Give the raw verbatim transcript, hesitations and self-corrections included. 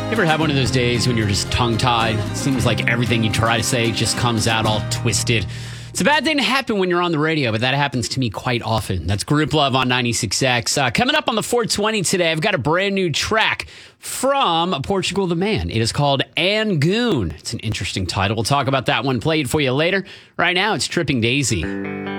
You ever have one of those days when you're just tongue-tied? It seems like everything you try to say just comes out all twisted. It's a bad thing to happen when you're on the radio, but that happens to me quite often. That's Group Love on ninety-six X. Uh, coming up on the four twenty today, I've got a brand new track from Portugal the Man. It is called Angoon. It's an interesting title. We'll talk about that one, play it for you later. Right now, it's Tripping Daisy.